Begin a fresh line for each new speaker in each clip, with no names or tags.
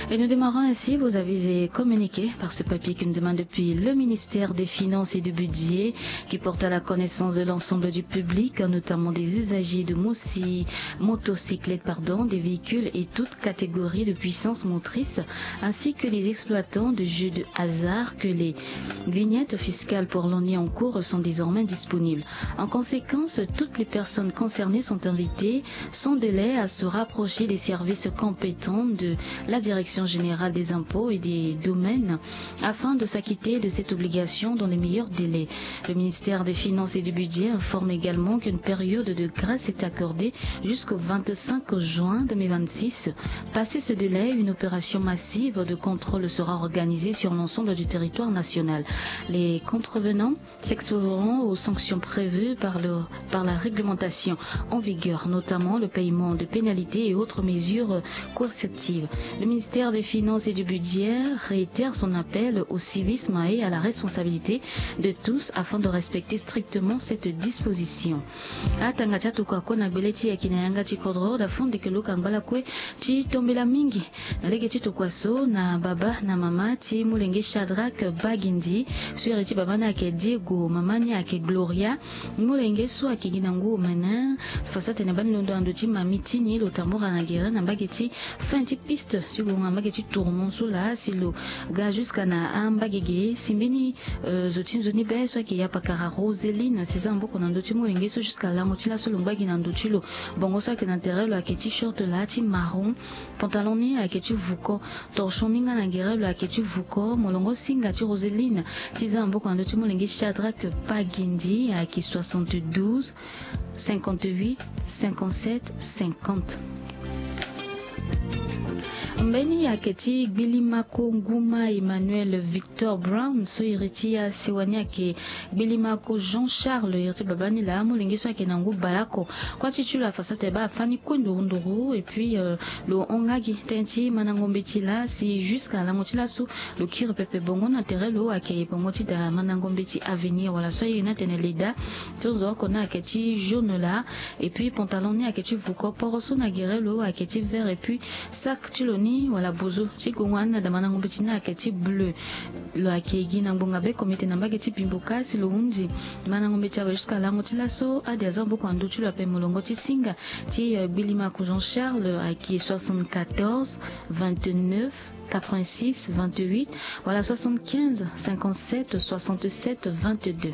Et nous démarrons ainsi vos avis et communiqués par ce papier qui nous demande depuis le ministère des Finances et du Budget qui porte à la connaissance de l'ensemble du public, notamment des usagers de motocyclettes, des véhicules et toutes catégories de puissance motrice, ainsi que les exploitants de jeux de hasard, que les vignettes fiscales pour l'année en cours sont désormais disponibles. En conséquence, toutes les personnes concernées sont invitées sans délai à se rapprocher des services compétents de la Direction générale des impôts et des domaines afin de s'acquitter de cette obligation dans les meilleurs délais. Le ministère des Finances et du Budget informe également qu'une période de grâce est accordée jusqu'au 25 juin 2026. Passé ce délai, une opération massive de contrôle sera organisée sur l'ensemble du territoire national. Les contrevenants s'exposeront aux sanctions prévues par la réglementation en vigueur, notamment le paiement de pénalités et autres mesures coercitives. Le ministère des Finances et du Budget réitère son appel au civisme et à la responsabilité de tous afin de respecter strictement cette disposition. Atanga tukwa kona beleti ya kinayanga chikodro da fundi keluka ngala kwe chi tombela mingi nalege chi tukwaso na baba na mama chi mulenge Shadrach Bagindi suere chi baba na ke Diego mamani ake Gloria mulenge so akigina ngu mena fasate ne bani ndo ando chi mamitini lo tambora na gera na bageti fenti piste chigunga mageti tournon sula silo ga jusqu'à na ambagege simbini zotinzoni beso ki ya pakara Roseline sezambo kona ndo chi mulenge so jusqu'à la motila so lombagi na ndo chilo bongo so akina terelo ake t-shirt la ti marron pantalon ni ake ti vuko torchon ninga na gerelo ake ti vuko molongo singa ti Roseline tizambo kona ndo chi mulenge Shadrach Bagindi ake 72 58 57 50. Mbeni yaketi Bilimako Nguma Emmanuel Victor Brown so iriti ya sewani yake Bilimako Jean-Charles iriti babani la molingiso yake nangu balako kwa titula fasate ba fani kundurunduru et puis le ongagi tenti manangombeti la si jusqu'à la motila su le kire pepe bongo na terelo ake bongoti da manangombeti avenir wala so ina tenelida tozo kona aketi jaune là et puis pantalon ni aketi vuko poroso na gerelo aketi vert et puis sac tuloni wala bozo chikungwana da manango betina aketi bleu lo akegi na mbonga be komite na mbageti pimbuka si lo unzi manango becha jusqu'à la motilaso a des ambo kwando tu la pe molongo ti singa ti Bilimako Jean-Charles aki 74 29 86 28 voilà 75 57 67 22.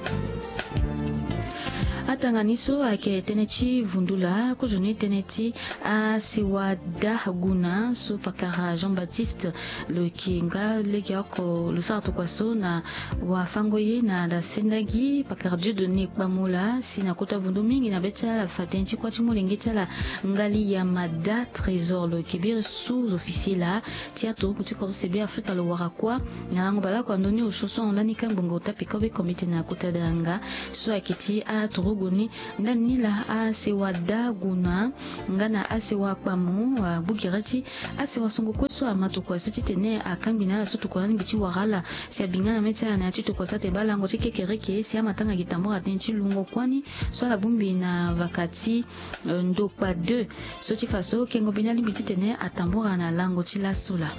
Atanganiso ake teneti vundula kujuni teneti a siwada guna so pakara Jean-Baptiste le kinga le yako le sarto kwaso na wafangoye na da sindagi pakara Dieu donné pamola sina kota vundu mingi na beta la fatenti kwa timolengeta la ngali ya mada trésor le kibir sous officier la tiato kuti ko sebe Afrika lo warakwa na ngobala kwa ndoni ushoso ondani kambongo tapikobe komite na kota danga so akiti a goni ndani la asiwada guna ngana asiwa pamu wa bugirati asiwa songo kweso amatu kwa soti tene akambina sotu kwa ngi chiwagala si abingana meta na chitu kwa sate bala ngo chikekereke si amatanga gitambo atenchi lungo kwani so la bumbi na vakati ndokpa 2 soti faso kengo binali bititene atambora na lango chila sula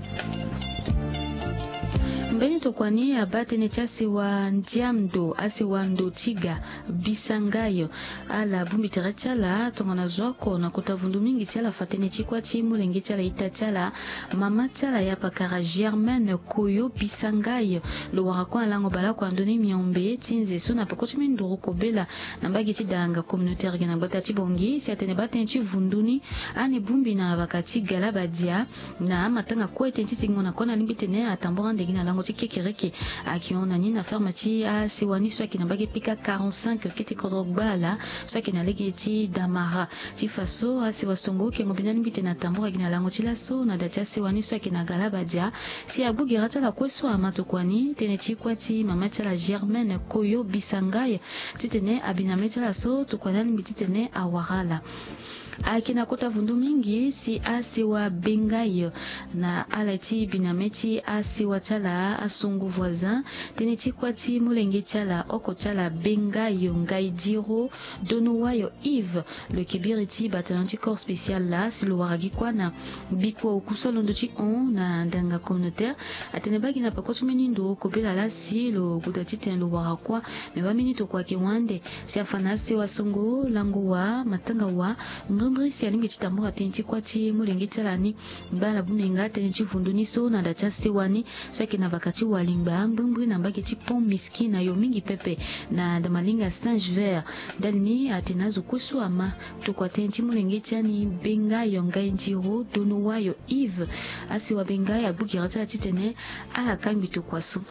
mbeni tokwani abate ne chasi wa ndiamdo ase wa ndo tiga bisangayo ala bumbi terachala tongana zwako na kotavundu mingi siala fatene chikwa chimu lenge chala itachala mama chala ya pakara Germaine Koyo bisangayo lo warakwa lango bala kwa ndoni miombe tinze so na pokoti minduru kobela na mbagiti danga communautaire gena batati bongi si atene batenchi vunduni ane bumbi na bakati galabadia na matanga kwa tenchi singona kona limbitene atambora ndegina lango kekereke akiona ni na fermati a siwani so akina bage pika 45 kete kodrogbala so akina legeti damara ti faso a siwasongo ke ngobinani bite na tambora gina lango ti laso na dacha siwani so akina galabadia si abugira ta la kweso amato kwani teneti kwati mama ta la Germaine Koyo bisangai titene abina meta la so to kwanani bititene awarala akina kota vundu mingi si asiwa bengai na alati binameti asiwa chala asungu voisin teneti kwati mulenge chala oko chala bengai ngai diro donowayo Yves le kibiriti bataillon du corps spécial là si le waragi kwana bikwa ukusolondo chi on na ndanga communautaire atenebagi na pakoti menindo kopela la si lo kutati ten lo warakwa meba minito kwa kiwande si afanasi wa songo lango wa matanga wa mbrumbre si alingi chitambura tenti kwati mulenge chalani mbala bumenga tenchi vunduni so na dacha sewani so kina bakati walimba mbrumbre na mbaki chi pom miskina yo mingi pepe na damalinga Saint Vert dalini atenazo kuswama tukwa tenti mulenge chani benga yongai njiro dono wayo Yves asi wa benga ya bugirata chitene ala kambi tukwaso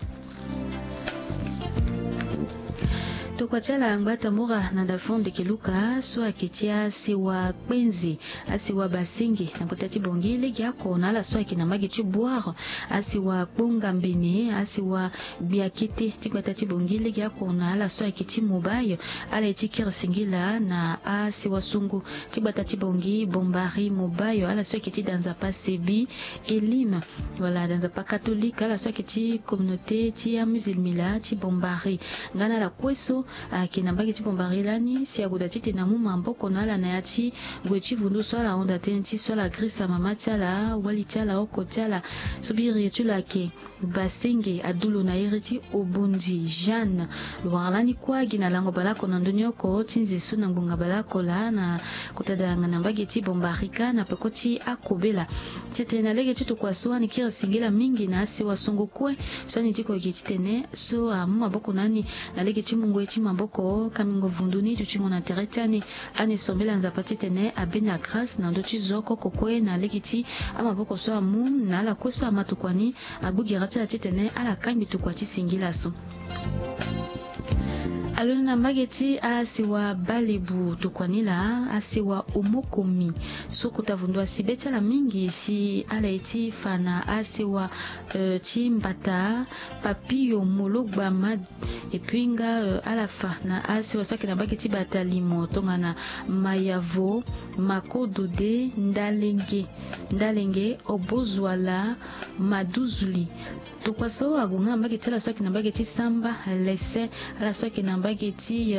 tokwachala ngbata mora na dafonde keluka so aketia siwa kwenzi asiwa basingi na kutati bongile gyako na la so akina magi chuboire asiwa bonga mbene asiwa biakete tikwatati bongile gyako na la so akiti mobayo ala etikira singila na asiwa sungu tikwatati bongi bombari mobayo ala so akiti danza pa sebi elim wala danza pa katolika ala so akiti communauté ti musulmila ti bombari ngana la kweso kina mbagi ti bombarilani si agudati te na muma mboko na ala na yati gwechi vundu swala onda tenti swala grisa mama tiala wali tiala oko tiala subiri tula ke basenge adulu na iriti obundi Jeanne lwaralani kwa gina lango balako na ndonyoko tinzi suna ngunga balako la na kutadanga na mbagi ti bombarika na pekoti akobela tete na lege tutu kwa suwa ni kira singila mingi na asi wa sungu kwe so ni tiko ikititene so muma boko nani na lege ti mungu eti maboko kamingo vunduni tuchingo na teretani ani sombela nzapati tene abina grâce na ndochi zoko kokwe na lege ti amaboko so amu na ala koso amatukwani abugira tala titene ala kambi tukwati singila so alona na mbageti asiwa balibu tukwanila asiwa umokomi so kutavundwa sibeta la mingi si ala eti fana asiwa chimbata papio mologba mad epinga ala fana asiwa saki na mbageti batalimo tongana mayavo makodode ndalenge obozwala maduzuli tukwaso agunga mbageti ala saki na mbageti samba lese ala saki na mbageti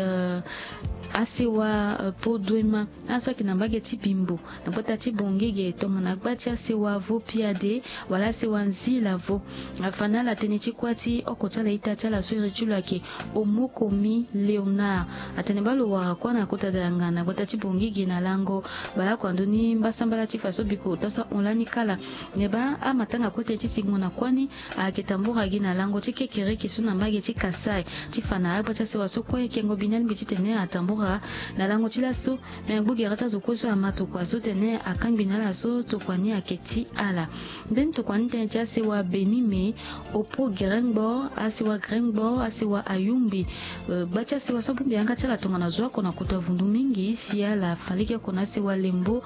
asiwa podwema aso kina mbageti bimbo na pota ti bongege tonga na gbacha asiwa vo piade wala asiwa nzila vo afana la tene ti kwati okotala ita chala so irichula ke omokomi Leonard atene balo wa kwa na kota danga na pota ti bongege na lango bala kwa ndoni mbasambala ti faso biko tasa onlani kala neba amatanga kote ti sigmona kwani aketambura gina lango ti kekere kisuna mbageti kasai ti fana agbacha se waso kwa kengo binani biti tene atambura na lango chila so me bugi rata zo koso amato kwa so tene akambi na la so to kwani aketi ala ben to kwani tene cha se wa benime opo grengbo asiwa ayumbi bacha se wa so bumbi anga chala tonga na zo ko na kuta vundu mingi si ala falike ko na se wa lembo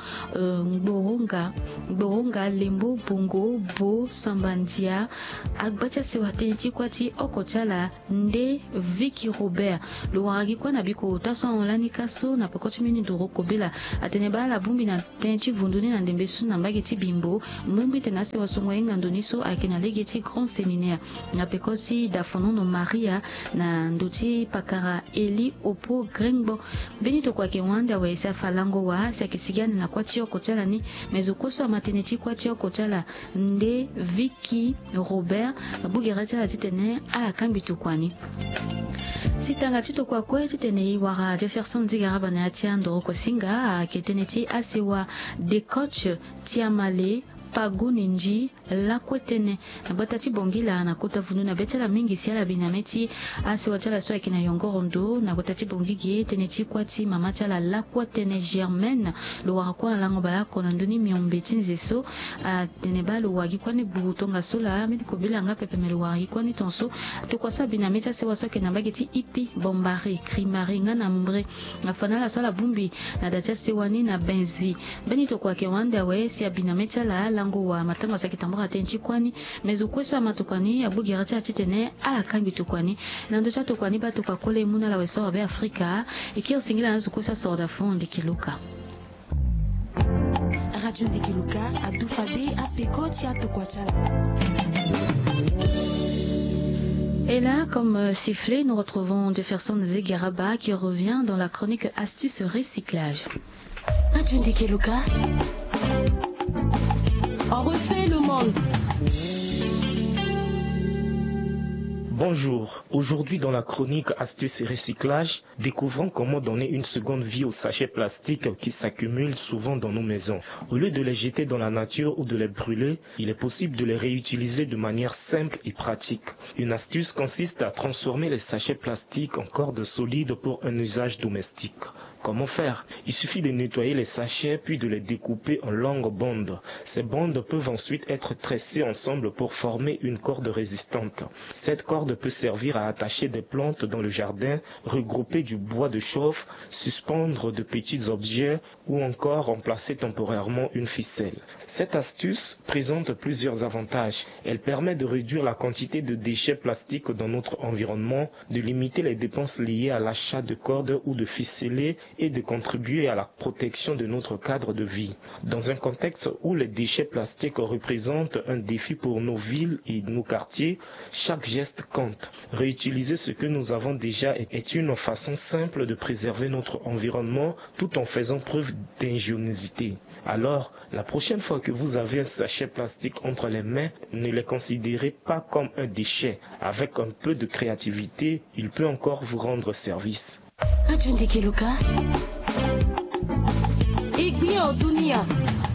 ngboronga lembo bongo bo sambandia agbacha se wa tene chi kwati oko chala nde Vicky Robert lo waragi kwa na biko taso onlani kaso na pokoti mini doro kobela atene bala bumbi na tenchi vunduni na ndembesu na mbageti bimbo mbumbi tenase wasongo enga ndoniso akina legeti grand séminaire na pekoti dafonono Maria na ndoti pakara Eli opo grengbo benito kwa kiwanda wa isa falango wa sia kisigani na kwati yoko chala ni mezukoso amatenechi kwati yoko chala nde Vicky Robert bugerati la titene ala kambi tukwani sitanga tito kwa kwetu tene wara Jefferson Zigaraba na atiando ko singa keteneti asiwa de coach tiamale paguninji la kwetene na batati bongila na kota vunu na betela mingi siala binameti asiwa chala so akina yongorondo na batati bongigi teneti kwati mama chala la kwetene Germaine lo wakwa lango balako na nduni miombeti nzeso tene balo wagi kwani butonga sola medi ko bilanga pepe melo wagi kwani tonso to kwa sa binameti asiwa so akina bageti ipi bombari crimari ngana mbre afana la sala bumbi na dacha sewani na benzvi benito kwa kiwanda we si binameti la lango wa matanga sa kitambura tenchi kwani mezu kweso amatukwani abugirati atitene ala kambi tukwani na ndo cha tukwani ba tukakole muna la weso wa Afrika ikir singila nazo kwesa sorda fondi kiluka
Radio Ndekeluka, Abdoufadé, Apeko, Tiato Kwachala.
Et là, comme sifflé, nous retrouvons Jefferson Zegaraba qui revient dans la chronique Astuces recyclage.
Radio Ndekeluka, on refait le monde.
Bonjour, aujourd'hui dans la chronique Astuces et recyclage, découvrons comment donner une seconde vie aux sachets plastiques qui s'accumulent souvent dans nos maisons. Au lieu de les jeter dans la nature ou de les brûler, il est possible de les réutiliser de manière simple et pratique. Une astuce consiste à transformer les sachets plastiques en cordes solides pour un usage domestique. Comment faire? Il suffit de nettoyer les sachets puis de les découper en longues bandes. Ces bandes peuvent ensuite être tressées ensemble pour former une corde résistante. Cette corde peut servir à attacher des plantes dans le jardin, regrouper du bois de chauffe, suspendre de petits objets ou encore remplacer temporairement une ficelle. Cette astuce présente plusieurs avantages. Elle permet de réduire la quantité de déchets plastiques dans notre environnement, de limiter les dépenses liées à l'achat de cordes ou de ficellés et de contribuer à la protection de notre cadre de vie. Dans un contexte où les déchets plastiques représentent un défi pour nos villes et nos quartiers, chaque geste compte. Réutiliser ce que nous avons déjà est une façon simple de préserver notre environnement tout en faisant preuve d'ingéniosité. Alors, la prochaine fois que vous avez un sachet plastique entre les mains, ne les considérez pas comme un déchet. Avec un peu de créativité, il peut encore vous rendre service.
Radio Ndekeluka, Igbiyo Dunia.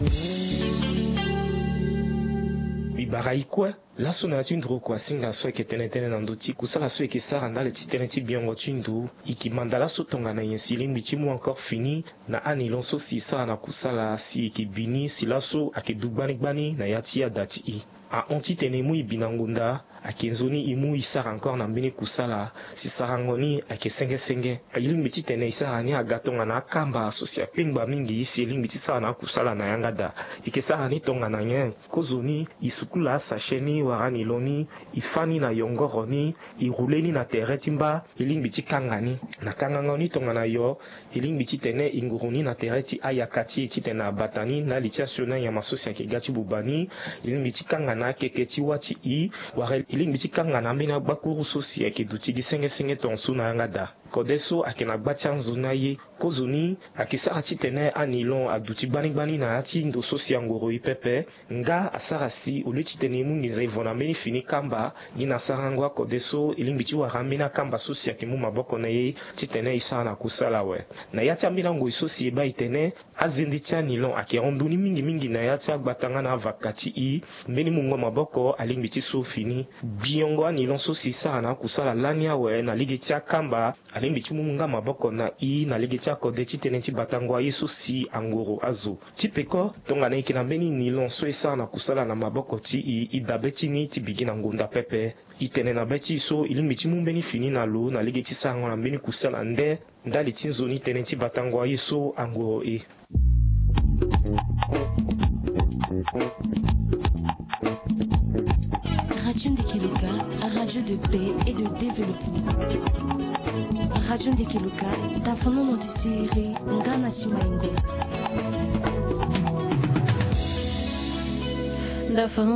Bibaraikwe, laso na tindro kwa singa so eketenetene na ndoti kusala so ekesara ndale titeneti biongo tindu ikimandala so tonga na yensili mbichimu encore fini na anilon so sisa na kusala si ekibini silaso akedugbani na yatia dati I. A onti tenemu ibinangunda akenzoni imu isara encore na mbini kusala si sarangoni akesenge ilimiti tene isara ni agatonga na kamba asosia pingba mingi isi ilimiti sara na kusala na yangada ikesara ni tonga na nyen kozoni isukula sacheni warani loni ifani na yongoroni iruleni na teretimba ilimiti kangani na kangangoni tonga na yo ilimiti tene inguruni na tereti ayakati titena batani na litiasiona ya masosia kegati bubani ilimiti kangana keketi wati I warel ilimiti kangana mbina bakuru sosi akeduti gisenge tonsu na ngada kodeso akena gbatyanzo na ye kozoni akisara titene anilon aduti bani na ati ndo sosi angoro ipepe nga asarasi oluti tene mungiza ivona mbini fini kamba nina sarangwa kodeso ilimiti warambina kamba sosi akemu maboko na ye titene isara na kusala we na yati ambina ngo sosi eba itene azindi tia nilon akeronduni mingi na yati agbatanga na vakati I mbini mungo maboko alimbiti so fini biongo anilon sosi isara na kusala lania we na ligetia kamba alimbichi mumunga maboko na I na ligetia kode titene ti batangwa yeso si angoro azo tipeko tonga na ikina mbeni nilon so isara na kusala na maboko ti I idabeti ni ti bigina ngunda pepe itene na beti so ilimbichi mumbeni fini na lo na ligeti sango na mbeni kusala nde ndali tinzoni tene ti batangwa yeso angoro e.
Radio Ndekeluka, radio de paix et de développement. Radio Ndekeluka, tafono notisiri ngana simaingo.